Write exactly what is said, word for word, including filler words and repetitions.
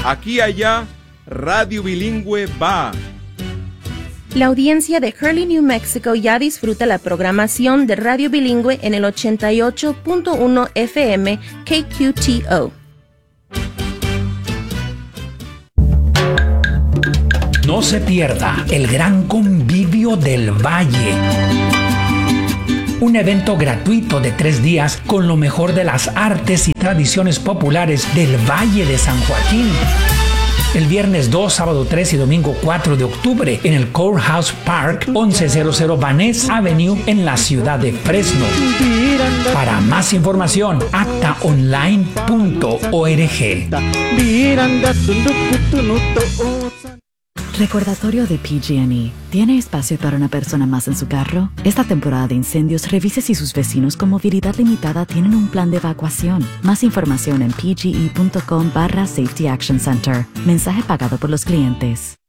Aquí y allá, Radio Bilingüe va. La audiencia de Hurley, New Mexico ya disfruta la programación de Radio Bilingüe en el ochenta y ocho punto uno F M K Q T O. No se pierda el Gran Convivio del Valle. Un evento gratuito de tres días con lo mejor de las artes y tradiciones populares del Valle de San Joaquín. El viernes dos, sábado tres y domingo cuatro de octubre en el Courthouse Park, once cero cero Van Ness Avenue en la ciudad de Fresno. Para más información, acta online punto org. Recordatorio de P G and E. ¿Tiene espacio para una persona más en su carro? Esta temporada de incendios, revise si sus vecinos con movilidad limitada tienen un plan de evacuación. Más información en pge.com barra Safety Action Center. Mensaje pagado por los clientes.